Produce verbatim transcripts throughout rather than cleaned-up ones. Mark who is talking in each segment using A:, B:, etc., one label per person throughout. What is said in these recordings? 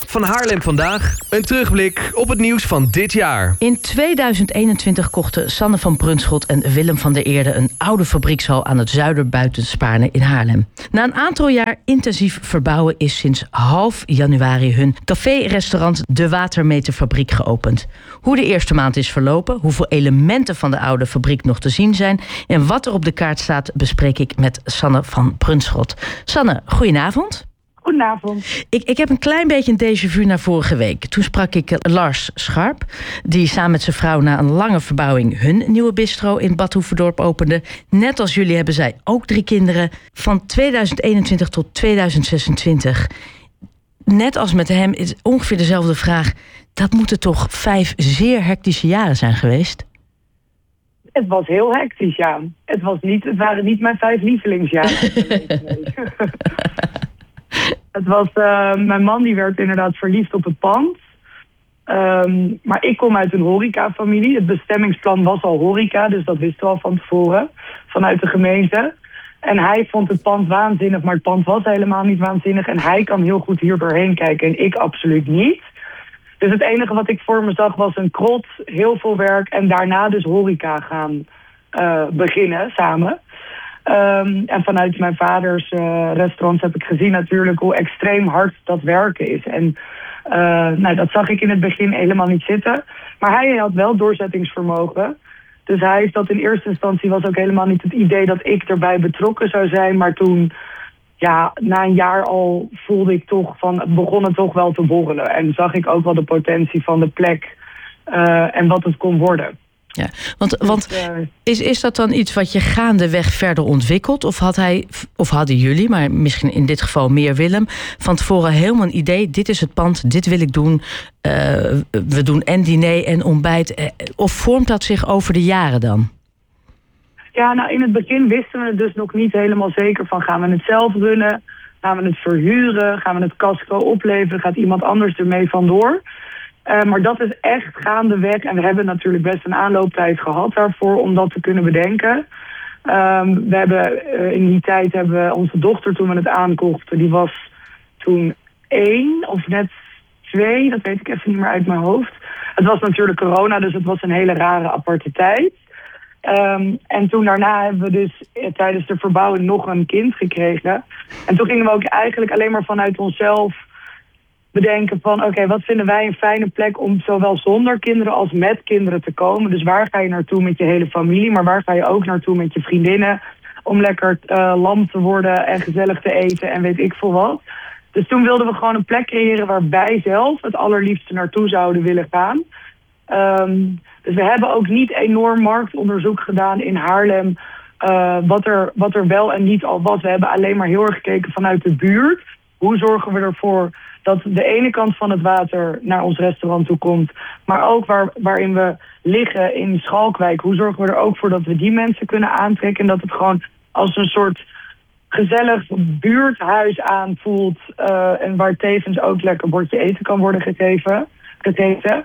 A: Van Haarlem vandaag. Een terugblik op het nieuws van dit jaar.
B: In tweeduizend eenentwintig kochten Sanne van Brunschot en Willem van der Eerde een oude fabriekshal aan het Zuiderbuitenspaarne in Haarlem. Na een aantal jaar intensief verbouwen is sinds half januari hun café-restaurant De Watermeterfabriek geopend. Hoe de eerste maand is verlopen, hoeveel elementen van de oude fabriek nog te zien zijn en wat er op de kaart staat, bespreek ik met Sanne van Brunschot. Sanne, goedenavond.
C: Goedenavond.
B: Ik, ik heb een klein beetje een déjà vu naar vorige week. Toen sprak ik Lars Scharp, die samen met zijn vrouw na een lange verbouwing hun nieuwe bistro in Bad Hoeverdorp opende. Net als jullie hebben zij ook drie kinderen. Van tweeduizend eenentwintig tot tweeduizend zesentwintig. Net als met hem is ongeveer dezelfde vraag. Dat moeten toch vijf zeer hectische jaren zijn geweest?
C: Het was heel hectisch, ja. Het, was niet, het waren niet mijn vijf lievelingsjaren. Het was, uh, mijn man die werd inderdaad verliefd op het pand. Um, maar ik kom uit een horecafamilie. Het bestemmingsplan was al horeca, dus dat wisten we al van tevoren. Vanuit de gemeente. En hij vond het pand waanzinnig, maar het pand was helemaal niet waanzinnig. En hij kan heel goed hier doorheen kijken en ik absoluut niet. Dus het enige wat ik voor me zag was een krot, heel veel werk. En daarna dus horeca gaan uh, beginnen samen. Um, en vanuit mijn vaders uh, restaurants heb ik gezien natuurlijk hoe extreem hard dat werken is. En uh, nou, dat zag ik in het begin helemaal niet zitten. Maar hij had wel doorzettingsvermogen. Dus hij heeft dat in eerste instantie was ook helemaal niet het idee dat ik erbij betrokken zou zijn. Maar toen, ja, na een jaar al voelde ik toch van, het begon het toch wel te borrelen. En zag ik ook wel de potentie van de plek uh, en wat het kon worden.
B: Ja, want, want is, is dat dan iets wat je gaandeweg verder ontwikkelt? Of had hij, of hadden jullie, maar misschien in dit geval meer Willem, van tevoren helemaal een idee, dit is het pand, dit wil ik doen. Uh, we doen en diner en ontbijt. Of vormt dat zich over de jaren dan?
C: Ja, nou in het begin wisten we het dus nog niet helemaal zeker van, gaan we het zelf runnen? Gaan we het verhuren? Gaan we het casco opleveren? Gaat iemand anders ermee vandoor? Uh, maar dat is echt gaandeweg. En we hebben natuurlijk best een aanlooptijd gehad daarvoor om dat te kunnen bedenken. Um, we hebben uh, in die tijd hebben we onze dochter, toen we het aankochten, die was toen één of net twee. Dat weet ik even niet meer uit mijn hoofd. Het was natuurlijk corona, dus het was een hele rare aparte tijd. Um, en toen daarna hebben we dus eh, tijdens de verbouwing nog een kind gekregen. En toen gingen we ook eigenlijk alleen maar vanuit onszelf bedenken van, oké, okay, wat vinden wij een fijne plek om zowel zonder kinderen als met kinderen te komen. Dus waar ga je naartoe met je hele familie, maar waar ga je ook naartoe met je vriendinnen om lekker uh, lam te worden en gezellig te eten en weet ik veel wat. Dus toen wilden we gewoon een plek creëren waar wij zelf het allerliefste naartoe zouden willen gaan. Um, dus we hebben ook niet enorm marktonderzoek gedaan in Haarlem, uh, wat, er, wat er wel en niet al was. We hebben alleen maar heel erg gekeken vanuit de buurt. Hoe zorgen we ervoor dat de ene kant van het water naar ons restaurant toe komt, maar ook waar, waarin we liggen in Schalkwijk, hoe zorgen we er ook voor dat we die mensen kunnen aantrekken en dat het gewoon als een soort gezellig buurthuis aanvoelt uh, en waar tevens ook lekker bordje eten kan worden gegeven, gegeten.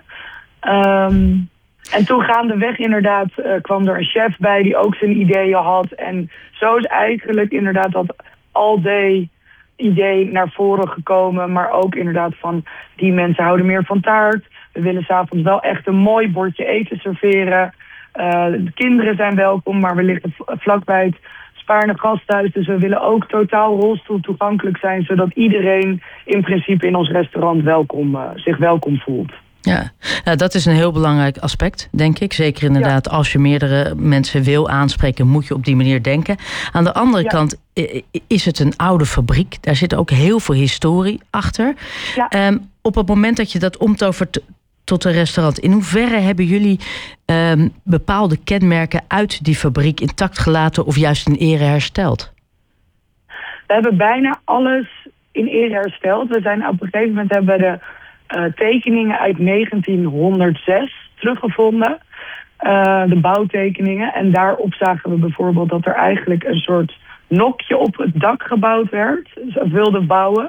C: Um, en toen gaandeweg inderdaad uh, kwam er een chef bij die ook zijn ideeën had en zo is eigenlijk inderdaad dat all day idee naar voren gekomen, maar ook inderdaad van, die mensen houden meer van taart. We willen 's avonds wel echt een mooi bordje eten serveren. Uh, de kinderen zijn welkom, maar we liggen vlakbij het Spaarne Gasthuis, dus we willen ook totaal rolstoel toegankelijk zijn, zodat iedereen in principe in ons restaurant welkom, uh, zich welkom voelt.
B: Ja, nou, dat is een heel belangrijk aspect, denk ik. Zeker inderdaad, ja. Als je meerdere mensen wil aanspreken, moet je op die manier denken. Aan de andere ja. kant is het een oude fabriek. Daar zit ook heel veel historie achter. Ja. Um, op het moment dat je dat omtovert tot een restaurant, in hoeverre hebben jullie um, bepaalde kenmerken uit die fabriek intact gelaten of juist in ere hersteld?
C: We hebben bijna alles in ere hersteld. We zijn op een gegeven moment hebben we de Uh, tekeningen uit negentienhonderdzes teruggevonden. Uh, de bouwtekeningen. En daarop zagen we bijvoorbeeld dat er eigenlijk een soort nokje op het dak gebouwd werd. Ze wilden bouwen.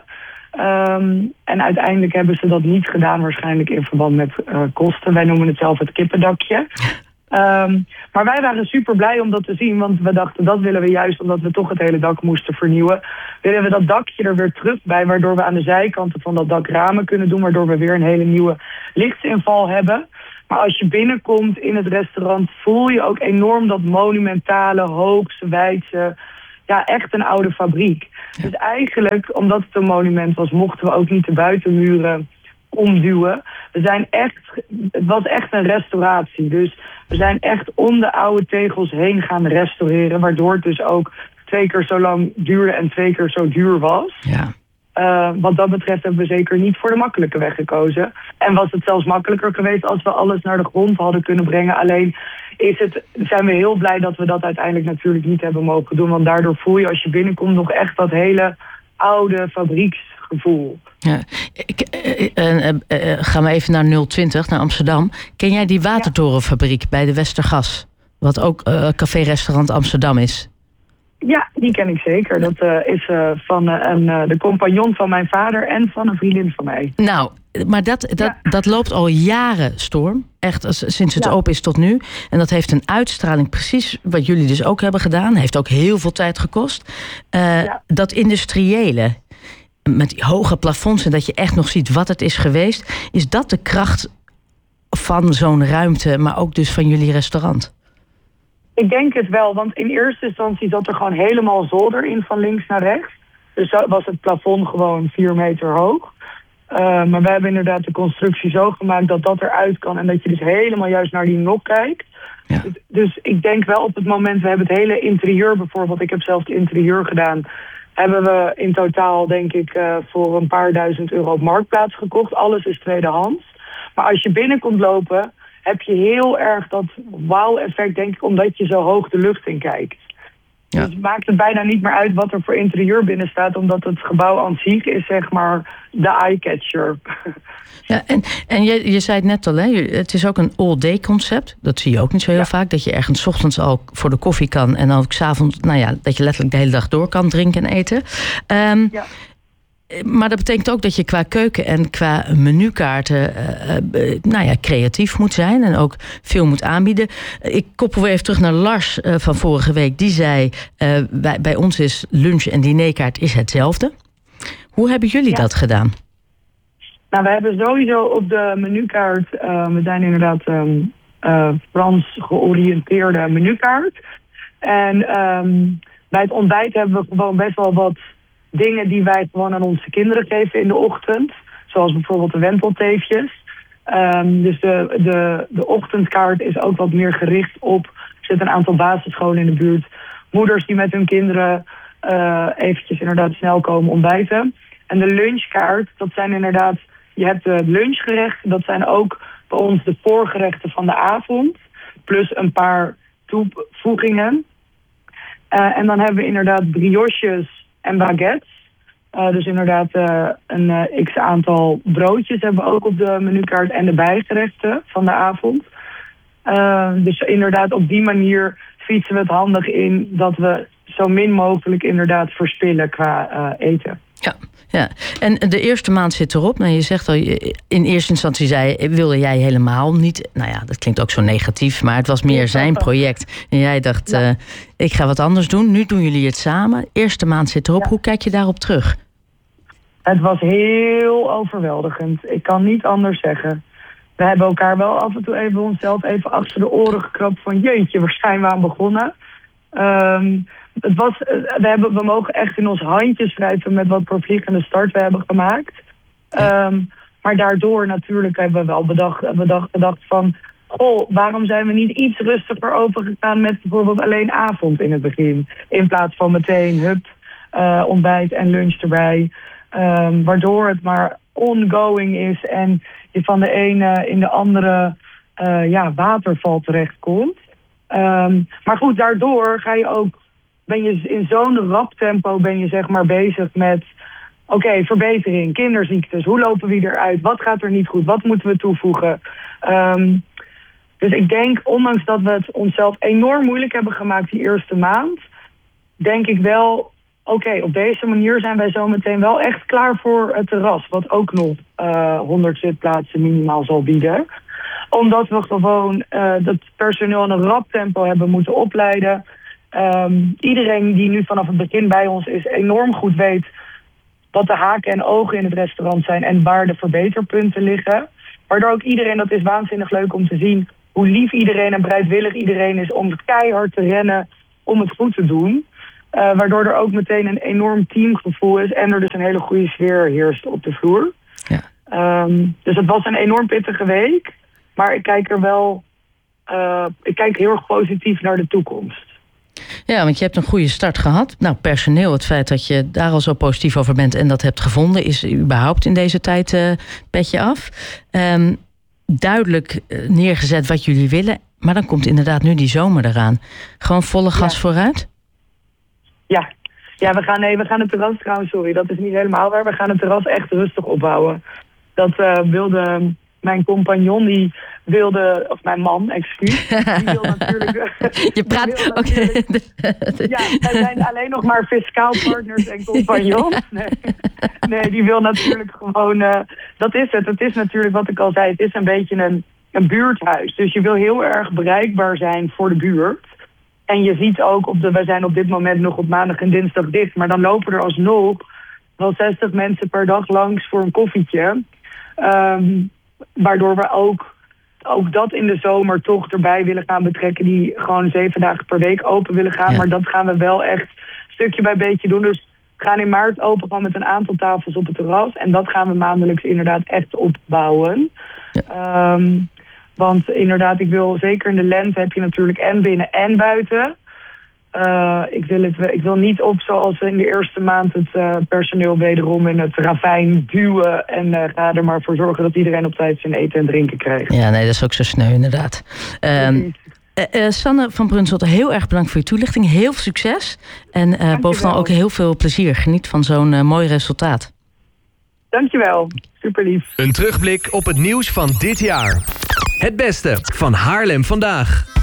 C: Um, en uiteindelijk hebben ze dat niet gedaan, waarschijnlijk in verband met uh, kosten. Wij noemen het zelf het kippendakje. Um, maar wij waren super blij om dat te zien, want we dachten dat willen we juist omdat we toch het hele dak moesten vernieuwen. Willen we dat dakje er weer terug bij, waardoor we aan de zijkanten van dat dak ramen kunnen doen, waardoor we weer een hele nieuwe lichtsinval hebben. Maar als je binnenkomt in het restaurant voel je ook enorm dat monumentale, hoogse, wijdse, ja echt een oude fabriek. Dus eigenlijk, omdat het een monument was, mochten we ook niet de buitenmuren omduwen. We zijn echt, het was echt een restauratie. Dus we zijn echt om de oude tegels heen gaan restaureren, waardoor het dus ook twee keer zo lang duurde en twee keer zo duur was.
B: Ja.
C: Uh, wat dat betreft hebben we zeker niet voor de makkelijke weg gekozen. En was het zelfs makkelijker geweest als we alles naar de grond hadden kunnen brengen. Alleen is het, zijn we heel blij dat we dat uiteindelijk natuurlijk niet hebben mogen doen. Want daardoor voel je als je binnenkomt nog echt dat hele oude fabrieksgevoel.
B: Ja. Ik, uh, uh, uh, gaan we even naar nul twintig, naar Amsterdam. Ken jij die watertorenfabriek bij de Westergas? Wat ook uh, café-restaurant Amsterdam is.
C: Ja, die ken ik zeker. Dat uh, is uh, van uh, een, uh, de compagnon van mijn vader en van een vriendin van mij.
B: Nou, maar dat, dat,
C: ja. dat
B: loopt al jaren storm. Echt sinds het
C: ja.
B: open is tot nu. En dat heeft een uitstraling, precies wat jullie dus ook hebben gedaan. Heeft ook heel veel tijd gekost. Uh, ja. Dat industriële, met die hoge plafonds en dat je echt nog ziet wat het is geweest. Is dat de kracht van zo'n ruimte, maar ook dus van jullie restaurant?
C: Ik denk het wel, want in eerste instantie zat er gewoon helemaal zolder in van links naar rechts. Dus was het plafond gewoon vier meter hoog. Uh, maar we hebben inderdaad de constructie zo gemaakt dat dat eruit kan en dat je dus helemaal juist naar die nok kijkt. Ja. Dus, dus ik denk wel op het moment, we hebben het hele interieur bijvoorbeeld, ik heb zelf het interieur gedaan, hebben we in totaal denk ik uh, voor een paar duizend euro op Marktplaats gekocht. Alles is tweedehands. Maar als je binnen komt lopen, heb je heel erg dat wauw-effect, denk ik, omdat je zo hoog de lucht in kijkt. Ja. Dus het maakt het bijna niet meer uit wat er voor interieur binnen staat, omdat het gebouw aan zich is, zeg maar, de eye-catcher.
B: Ja, en en je, je zei het net al, hè? Het is ook een all-day concept. Dat zie je ook niet zo heel ja. vaak, dat je ergens 's ochtends al voor de koffie kan en dan ook 's avonds, nou ja, dat je letterlijk de hele dag door kan drinken en eten. Um, ja. Maar dat betekent ook dat je qua keuken en qua menukaarten uh, uh, nou ja, creatief moet zijn en ook veel moet aanbieden. Ik koppel weer even terug naar Lars uh, van vorige week. Die zei, uh, bij, bij ons is lunch- en dinerkaart is hetzelfde. Hoe hebben jullie ja. dat gedaan?
C: Nou, we hebben sowieso op de menukaart, uh, we zijn inderdaad um, uh, Frans georiënteerde menukaart. En um, bij het ontbijt hebben we gewoon best wel wat dingen die wij gewoon aan onze kinderen geven in de ochtend. Zoals bijvoorbeeld de wentelteefjes. Um, dus de, de, de ochtendkaart is ook wat meer gericht op. Er zitten een aantal basisscholen in de buurt. Moeders die met hun kinderen uh, eventjes inderdaad snel komen ontbijten. En de lunchkaart, dat zijn inderdaad, je hebt de lunchgerechten. Dat zijn ook bij ons de voorgerechten van de avond. Plus een paar toevoegingen. Uh, en dan hebben we inderdaad brioches en baguettes. Uh, dus inderdaad uh, een uh, x-aantal broodjes hebben we ook op de menukaart en de bijgerechten van de avond. Uh, dus inderdaad op die manier fietsen we het handig in dat we zo min mogelijk inderdaad verspillen qua uh, eten.
B: Ja, ja, en de eerste maand zit erop. Nou, je zegt al, in eerste instantie zei, wilde jij helemaal niet. Nou ja, dat klinkt ook zo negatief, maar het was meer zijn project. En jij dacht, ja. uh, ik ga wat anders doen. Nu doen jullie het samen. Eerste maand zit erop. Ja. Hoe kijk je daarop terug?
C: Het was heel overweldigend. Ik kan niet anders zeggen. We hebben elkaar wel af en toe even onszelf even achter de oren gekrapt van jeetje, waar zijn we aan begonnen? Um, Het was, we, hebben, we mogen echt in ons handje schrijven met wat voor vliegende start we hebben gemaakt. Ja. Um, maar daardoor natuurlijk hebben we wel bedacht, bedacht, bedacht van, goh, waarom zijn we niet iets rustiger overgegaan met bijvoorbeeld alleen avond in het begin. In plaats van meteen, hup, uh, ontbijt en lunch erbij. Um, waardoor het maar ongoing is en je van de ene in de andere uh, ja, waterval terechtkomt. Um, maar goed, daardoor ga je ook, ben je in zo'n rap tempo ben je zeg maar bezig met, oké, okay, verbetering, kinderziektes, hoe lopen we eruit, wat gaat er niet goed, wat moeten we toevoegen. Um, dus ik denk, ondanks dat we het onszelf enorm moeilijk hebben gemaakt die eerste maand, denk ik wel, oké, okay, op deze manier zijn wij zo meteen wel echt klaar voor het terras, wat ook nog uh, honderd zitplaatsen minimaal zal bieden. Omdat we gewoon uh, dat personeel in een rap tempo hebben moeten opleiden. Um, iedereen die nu vanaf het begin bij ons is enorm goed weet wat de haken en ogen in het restaurant zijn en waar de verbeterpunten liggen. Waardoor ook iedereen, dat is waanzinnig leuk om te zien, hoe lief iedereen en bereidwillig iedereen is om keihard te rennen om het goed te doen. Uh, waardoor er ook meteen een enorm teamgevoel is en er dus een hele goede sfeer heerst op de vloer. Ja. Um, dus het was een enorm pittige week. Maar ik kijk er wel, uh, ik kijk heel erg positief naar de toekomst.
B: Ja, want je hebt een goede start gehad. Nou, personeel, het feit dat je daar al zo positief over bent en dat hebt gevonden, is überhaupt in deze tijd uh, petje af. Um, duidelijk uh, neergezet wat jullie willen, maar dan komt inderdaad nu die zomer eraan. Gewoon volle gas ja. vooruit?
C: Ja. Ja, we gaan, nee, we gaan het terras trouwens, sorry, dat is niet helemaal waar. We gaan het terras echt rustig opbouwen. Dat uh, wilde mijn compagnon, die wilde, of mijn man, excuus, die wil natuurlijk...
B: Je praat... Oké. Okay.
C: Ja, wij zijn alleen nog maar fiscaal partners en compagnons. Nee, nee die wil natuurlijk gewoon... Uh, dat is het. Het is natuurlijk, wat ik al zei, het is een beetje een, een buurthuis. Dus je wil heel erg bereikbaar zijn voor de buurt. En je ziet ook, op de, we zijn op dit moment nog op maandag en dinsdag dicht, maar dan lopen er alsnog wel zestig mensen per dag langs voor een koffietje. Um, waardoor we ook, ook dat in de zomer toch erbij willen gaan betrekken, die gewoon zeven dagen per week open willen gaan. Ja. Maar dat gaan we wel echt stukje bij beetje doen. Dus we gaan in maart open gaan met een aantal tafels op het terras. En dat gaan we maandelijks inderdaad echt opbouwen. Ja. Um, Want inderdaad, ik wil zeker in de lente heb je natuurlijk en binnen en buiten. Uh, ik, wil het, ik wil niet op zoals in de eerste maand het uh, personeel wederom in het ravijn duwen. En uh, ga er maar voor zorgen dat iedereen op tijd zijn eten en drinken krijgt.
B: Ja, nee, dat is ook zo sneu inderdaad. Um, uh, uh, Sanne van Brunschot, heel erg bedankt voor je toelichting. Heel veel succes. En uh, bovenal ook heel veel plezier. Geniet van zo'n uh, mooi resultaat.
C: Dankjewel. Super lief.
A: Een terugblik op het nieuws van dit jaar. Het beste van Haarlem vandaag.